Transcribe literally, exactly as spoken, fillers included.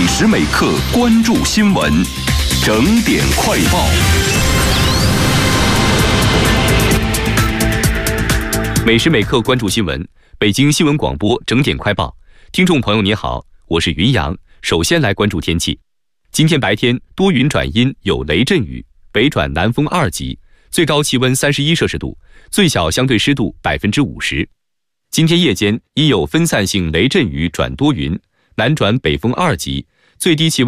每时每刻关注新闻，整点快报。每时每刻关注新闻，北京新闻广播整点快报。听众朋友你好，我是云阳。首先来关注天气。今天白天多云转阴，有雷阵雨，北转南风二级，最高气温三十一摄氏度，最小相对湿度百分之五十。今天夜间亦有分散性雷阵雨转多云，南转北风二级，最低气温